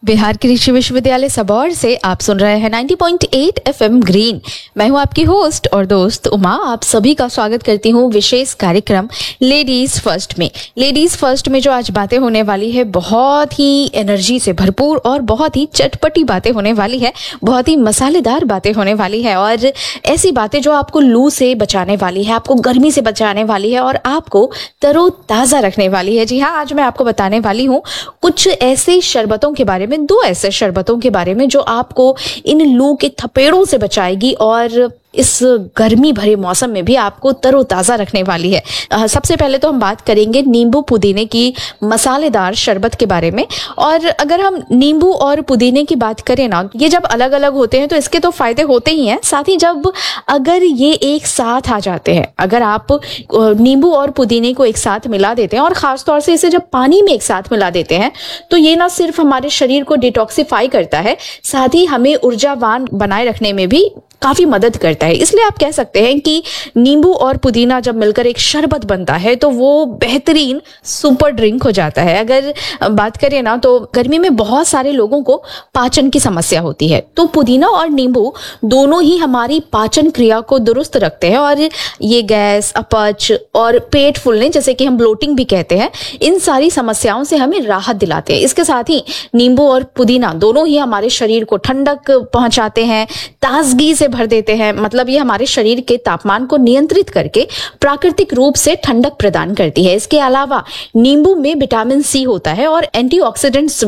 बिहार कृषि विश्वविद्यालय सबौर से आप सुन रहे हैं 90.8 एफएम ग्रीन। मैं हूं आपकी होस्ट और दोस्त उमा। आप सभी का स्वागत करती हूं विशेष कार्यक्रम लेडीज फर्स्ट में। लेडीज फर्स्ट में जो आज बातें होने वाली है बहुत ही एनर्जी से भरपूर और बहुत ही चटपटी बातें होने वाली है, बहुत ही मसालेदार बातें होने वाली है और ऐसी बातें जो आपको लू से बचाने वाली है, आपको गर्मी से बचाने वाली है और आपको तरोताजा रखने वाली है। जी हाँ, आज मैं आपको बताने वाली हूँ कुछ ऐसे शरबतों के बारे में, दो ऐसे शरबतों के बारे में जो आपको इन लू के थपेड़ों से बचाएगी और इस गर्मी भरे मौसम में भी आपको तरोताजा रखने वाली है। सबसे पहले तो हम बात करेंगे नींबू पुदीने की मसालेदार शरबत के बारे में। और अगर हम नींबू और पुदीने की बात करें ना, ये जब अलग अलग होते हैं तो इसके तो फायदे होते ही हैं, साथ ही जब अगर ये एक साथ आ जाते हैं, अगर आप नींबू और पुदीने को एक साथ मिला देते हैं और खासतौर से इसे जब पानी में एक साथ मिला देते हैं तो ये ना सिर्फ हमारे शरीर को डिटॉक्सिफाई करता है, साथ ही हमें ऊर्जावान बनाए रखने में भी काफी मदद करता है। इसलिए आप कह सकते हैं कि नींबू और पुदीना जब मिलकर एक शरबत बनता है तो वो बेहतरीन सुपर ड्रिंक हो जाता है। अगर बात करें ना तो गर्मी में बहुत सारे लोगों को पाचन की समस्या होती है, तो पुदीना और नींबू दोनों ही हमारी पाचन क्रिया को दुरुस्त रखते हैं और ये गैस, अपच और पेट फूलने, जैसे कि हम ब्लोटिंग भी कहते हैं, इन सारी समस्याओं से हमें राहत दिलाते हैं। इसके साथ ही नींबू और पुदीना दोनों ही हमारे शरीर को ठंडक पहुंचाते हैं, ताजगी से भर देते हैं। मतलब ये हमारे शरीर के तापमान को नियंत्रित करके प्राकृतिक रूप से ठंडक प्रदान करती है। इसके अलावा नींबू में विटामिन सी होता है और एंटीऑक्सीडेंट्स